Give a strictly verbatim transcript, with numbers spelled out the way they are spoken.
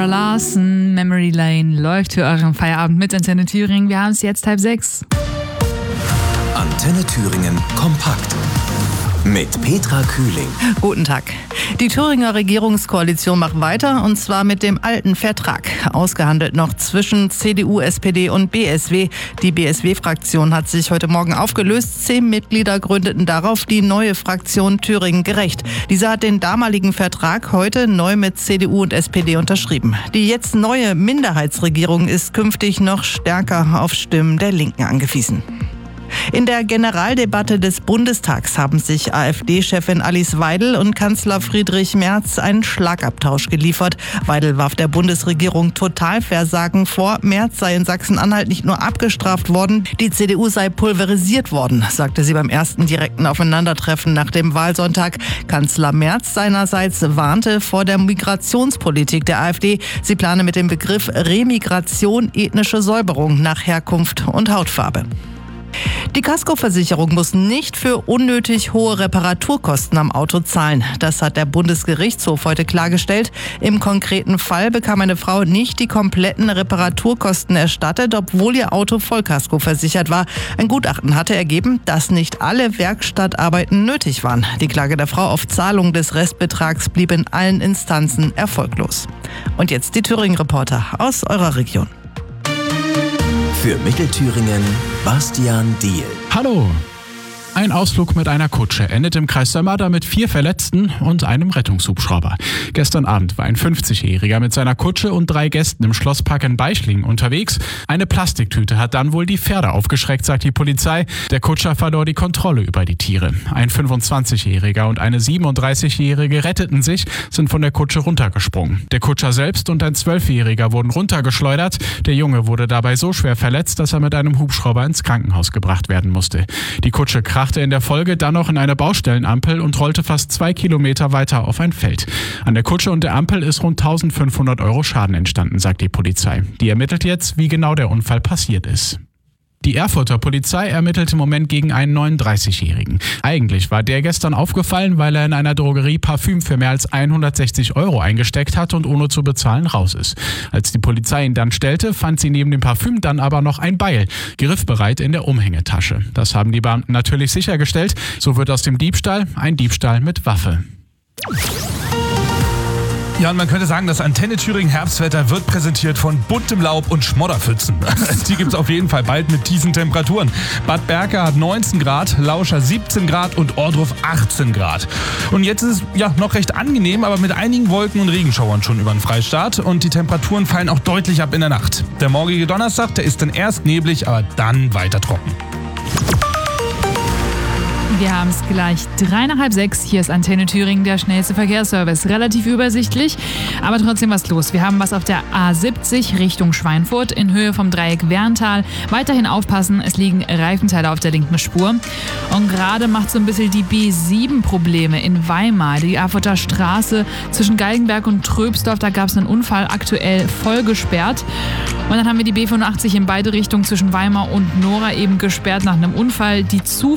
Larson, Memory Lane läuft für euren Feierabend mit Antenne Thüringen. Wir haben es jetzt halb sechs. Antenne Thüringen kompakt mit Petra Kühling. Guten Tag. Die Thüringer Regierungskoalition macht weiter, und zwar mit dem alten Vertrag. Ausgehandelt noch zwischen C D U, S P D und B S W. Die B S W-Fraktion hat sich heute Morgen aufgelöst. Zehn Mitglieder gründeten darauf die neue Fraktion Thüringen gerecht. Diese hat den damaligen Vertrag heute neu mit C D U und S P D unterschrieben. Die jetzt neue Minderheitsregierung ist künftig noch stärker auf Stimmen der Linken angewiesen. In der Generaldebatte des Bundestags haben sich AfD-Chefin Alice Weidel und Kanzler Friedrich Merz einen Schlagabtausch geliefert. Weidel warf der Bundesregierung Totalversagen vor. Merz sei in Sachsen-Anhalt nicht nur abgestraft worden, die C D U sei pulverisiert worden, sagte sie beim ersten direkten Aufeinandertreffen nach dem Wahlsonntag. Kanzler Merz seinerseits warnte vor der Migrationspolitik der AfD. Sie plane mit dem Begriff Remigration ethnische Säuberung nach Herkunft und Hautfarbe. Die Kaskoversicherung muss nicht für unnötig hohe Reparaturkosten am Auto zahlen. Das hat der Bundesgerichtshof heute klargestellt. Im konkreten Fall bekam eine Frau nicht die kompletten Reparaturkosten erstattet, obwohl ihr Auto Vollkasko versichert war. Ein Gutachten hatte ergeben, dass nicht alle Werkstattarbeiten nötig waren. Die Klage der Frau auf Zahlung des Restbetrags blieb in allen Instanzen erfolglos. Und jetzt die Thüringen-Reporter aus eurer Region. Für Mittelthüringen Bastian Diehl. Hallo! Ein Ausflug mit einer Kutsche endet im Kreis Sömmerda mit vier Verletzten und einem Rettungshubschrauber. Gestern Abend war ein fünfzigjähriger mit seiner Kutsche und drei Gästen im Schlosspark in Beichlingen unterwegs. Eine Plastiktüte hat dann wohl die Pferde aufgeschreckt, sagt die Polizei. Der Kutscher verlor die Kontrolle über die Tiere. Ein fünfundzwanzigjähriger und eine siebenunddreißigjährige retteten sich, sind von der Kutsche runtergesprungen. Der Kutscher selbst und ein zwölfjähriger wurden runtergeschleudert. Der Junge wurde dabei so schwer verletzt, dass er mit einem Hubschrauber ins Krankenhaus gebracht werden musste. Die Kutsche krachte in der Folge dann noch in eine Baustellenampel und rollte fast zwei Kilometer weiter auf ein Feld. An der Kutsche und der Ampel ist rund eintausendfünfhundert Euro Schaden entstanden, sagt die Polizei. Die ermittelt jetzt, wie genau der Unfall passiert ist. Die Erfurter Polizei ermittelt im Moment gegen einen neununddreißigjährigen. Eigentlich war der gestern aufgefallen, weil er in einer Drogerie Parfüm für mehr als hundertsechzig Euro eingesteckt hat und ohne zu bezahlen raus ist. Als die Polizei ihn dann stellte, fand sie neben dem Parfüm dann aber noch ein Beil, griffbereit in der Umhängetasche. Das haben die Beamten natürlich sichergestellt. So wird aus dem Diebstahl ein Diebstahl mit Waffe. Ja, und man könnte sagen, das Antenne Thüringen Herbstwetter wird präsentiert von buntem Laub und Schmodderpfützen. Die gibt es auf jeden Fall bald mit diesen Temperaturen. Bad Berka hat neunzehn Grad, Lauscher siebzehn Grad und Ohrdruf achtzehn Grad. Und jetzt ist es ja noch recht angenehm, aber mit einigen Wolken und Regenschauern schon über den Freistaat. Und die Temperaturen fallen auch deutlich ab in der Nacht. Der morgige Donnerstag, der ist dann erst neblig, aber dann weiter trocken. Wir haben es gleich drei nach halb sechs. Hier ist Antenne Thüringen, der schnellste Verkehrsservice. Relativ übersichtlich, aber trotzdem was los. Wir haben was auf der A siebzig Richtung Schweinfurt in Höhe vom Dreieck Werntal. Weiterhin aufpassen, es liegen Reifenteile auf der linken Spur. Und gerade macht so ein bisschen die B sieben Probleme in Weimar. Die Erfurter Straße zwischen Galgenberg und Tröbsdorf, da gab es einen Unfall, aktuell voll gesperrt. Und dann haben wir die B fünfundachtzig in beide Richtungen zwischen Weimar und Nora eben gesperrt nach einem Unfall. Die